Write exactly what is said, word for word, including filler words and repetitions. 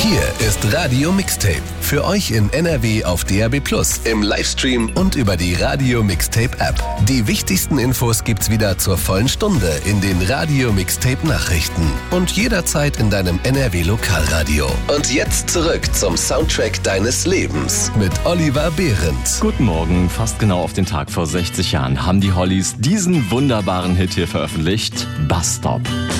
Hier ist Radio Mixtape. Für euch in N R W auf D A B plus, im Livestream und über die Radio Mixtape App. Die wichtigsten Infos gibt's wieder zur vollen Stunde in den Radio Mixtape Nachrichten und jederzeit in deinem N R W Lokalradio. Und jetzt zurück zum Soundtrack deines Lebens mit Oliver Behrendt. Guten Morgen, fast genau auf den Tag vor sechzig Jahren haben die Hollies diesen wunderbaren Hit hier veröffentlicht, Bus Stop.